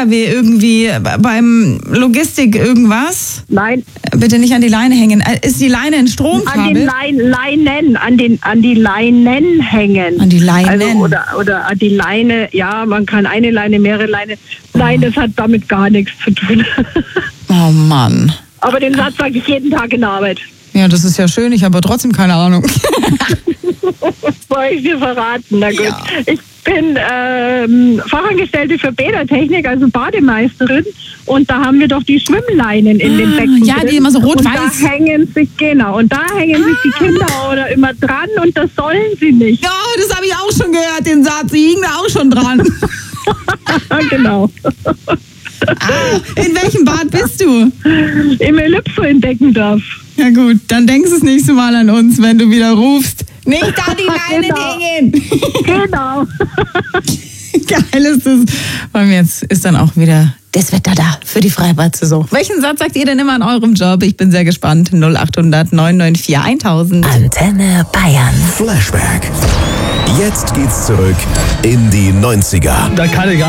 LKW irgendwie beim Logistik irgendwas? Nein. Bitte nicht an die Leine hängen. Ist die Leine ein Stromkabel? An die Leinen hängen. An die Leinen? Also, oder an die Leine, ja, man kann eine Leine, mehrere Leine. Nein, das hat damit gar nichts zu tun. Oh Mann. Aber den Satz sage ich jeden Tag in der Arbeit. Ja, das ist ja schön, ich habe aber trotzdem keine Ahnung. Soll ich dir verraten? Na gut. Ja. Ich bin Fachangestellte für Bädertechnik, also Bademeisterin. Und da haben wir doch die Schwimmleinen in den Becken. Ja, die immer so rot-weiß. Und da hängen sich die Kinder oder immer dran und das sollen sie nicht. Ja, das habe ich auch schon gehört, den Satz. Sie hingen da auch schon dran. Genau. In welchem Bad bist du? Im Ellipso in Deckendorf. Ja gut, dann denkst du das nächste Mal an uns, wenn du wieder rufst. Nicht da die Leinen hängen. Genau. Geil ist das. Weil jetzt ist dann auch wieder das Wetter da für die Freibad-Saison. Welchen Satz sagt ihr denn immer an eurem Job? Ich bin sehr gespannt. 0800 994 1000. Antenne Bayern. Flashback. Jetzt geht's zurück in die 90er. Da kann ich gar